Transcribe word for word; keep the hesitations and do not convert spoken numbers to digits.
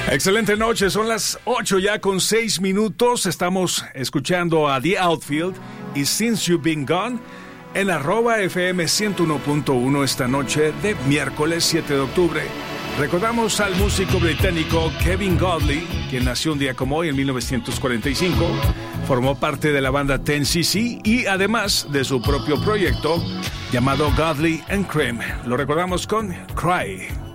Excelente noche, son las ocho ya con seis minutos. Estamos escuchando a The Outfield y Since You've Been Gone en arroba F M ciento uno punto uno esta noche de miércoles siete de octubre. Recordamos al músico británico Kevin Godley, quien nació un día como hoy en mil novecientos cuarenta y cinco, formó parte de la banda Ten C C y además de su propio proyecto llamado Godley and Creme. Lo recordamos con Cry.